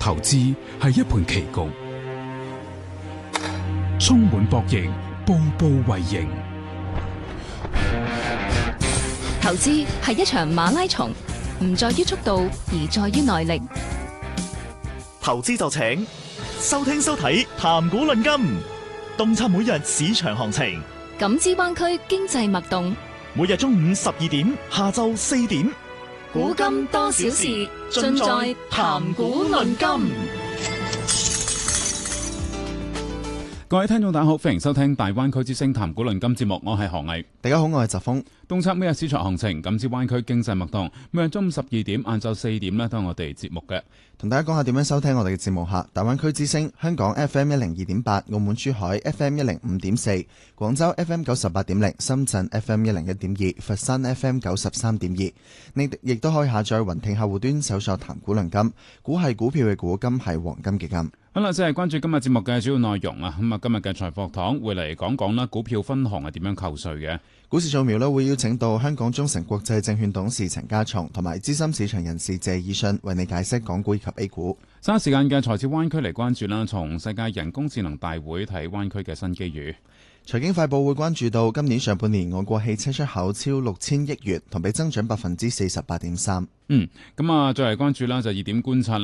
投資係一盤棋局，充滿博弈，步步為營。 投資係一場馬拉松，唔在於速度，而在於耐力。 投資就請收聽收睇談股論金，洞察每日市場行情， 感知灣區經濟脈動。 每日中午12點，下晝4點， 古今多少事，盡在談股論金。 各位聽眾大家好，歡迎收聽大灣區之聲談股論金節目，我係何毅。 大家好，我係澤峰。 洞察每日市場行情，感知灣區經濟脈動。每日中午12點、晏晝4點呢都係我哋節目嘅。 同大家講下點樣收聽我哋嘅節目下。大灣區之聲，香港 FM 102.8，澳門珠海 FM 105.4，廣州 FM 98.0，深圳 FM 101.2，佛山 FM 93.2。你亦都可以下載雲聽客戶端搜索談股論金，股係股票嘅股，金係黃金嘅金。 好啦，即係關注今日節目嘅主要內容啊。咁啊，今日嘅財貨堂會嚟講講啦，股票分行係點樣扣稅嘅。 股市掃描咧會邀請到香港中誠國際證券董事陳家松同埋資深市場人士謝以信為你解釋港股以及 A 股。 稍時間嘅財智灣區嚟關注啦，從世界人工智能大會睇灣區嘅新機遇。 財經快報會關注到今年上半年我國汽車出口超6000億元，同比增長 48.3%。 咁啊，再嚟關注啦，就熱點觀察啦。